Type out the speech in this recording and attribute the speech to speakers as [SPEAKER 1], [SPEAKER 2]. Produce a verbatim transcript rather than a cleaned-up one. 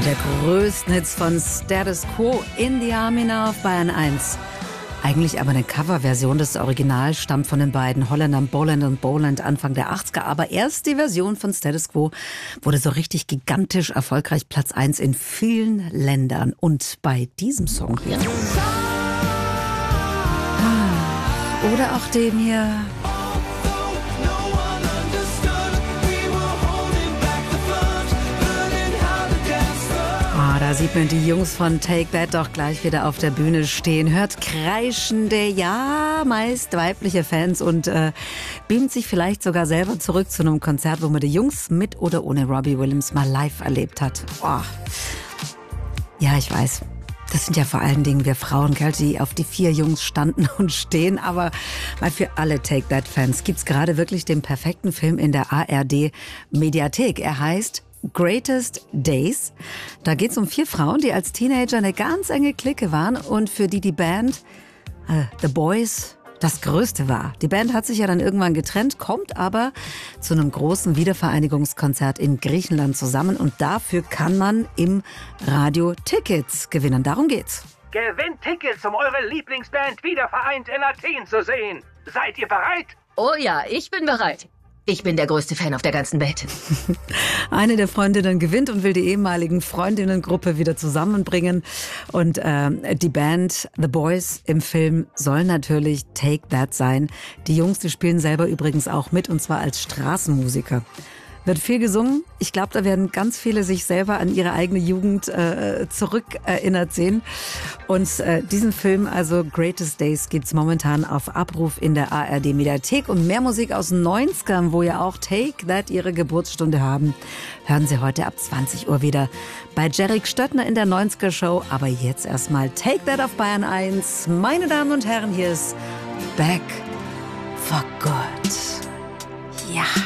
[SPEAKER 1] der größten Hits von Status Quo, In the Army Now auf Bayern eins. Eigentlich aber eine Coverversion. Das Original stammt von den beiden Holländern Boland und Boland Anfang der achtziger. Aber erst die Version von Status Quo wurde so richtig gigantisch erfolgreich. Platz eins in vielen Ländern. Und bei diesem Song hier. Oder auch dem hier. Ah, da sieht man die Jungs von Take That doch gleich wieder auf der Bühne stehen. Hört kreischende, ja, meist weibliche Fans und äh, beamt sich vielleicht sogar selber zurück zu einem Konzert, wo man die Jungs mit oder ohne Robbie Williams mal live erlebt hat. Oh. Ja, ich weiß. Das sind ja vor allen Dingen wir Frauen, gell, die auf die vier Jungs standen und stehen. Aber mal für alle Take That-Fans gibt's gerade wirklich den perfekten Film in der A R D-Mediathek. Er heißt Greatest Days. Da geht's um vier Frauen, die als Teenager eine ganz enge Clique waren und für die die Band äh, The Boys das Größte war. Die Band hat sich ja dann irgendwann getrennt, kommt aber zu einem großen Wiedervereinigungskonzert in Griechenland zusammen und dafür kann man im Radio Tickets gewinnen. Darum geht's.
[SPEAKER 2] Gewinnt Tickets, um eure Lieblingsband wieder vereint in Athen zu sehen. Seid ihr bereit?
[SPEAKER 3] Oh ja, ich bin bereit. Ich bin der größte Fan auf der ganzen Welt.
[SPEAKER 1] Eine der Freundinnen gewinnt und will die ehemaligen Freundinnengruppe wieder zusammenbringen. Und äh, die Band The Boys im Film soll natürlich Take That sein. Die Jungs, die spielen selber übrigens auch mit, und zwar als Straßenmusiker. Wird viel gesungen. Ich glaube, da werden ganz viele sich selber an ihre eigene Jugend äh, zurückerinnert sehen. Und äh, diesen Film, also Greatest Days, gibt's momentan auf Abruf in der A R D-Mediathek. Und mehr Musik aus den neunzigern, wo ja auch Take That ihre Geburtsstunde haben, hören Sie heute ab zwanzig Uhr wieder bei Jerry Stöttner in der neunziger-Show. Aber jetzt erstmal Take That auf Bayern eins. Meine Damen und Herren, hier ist Back for Good. Ja.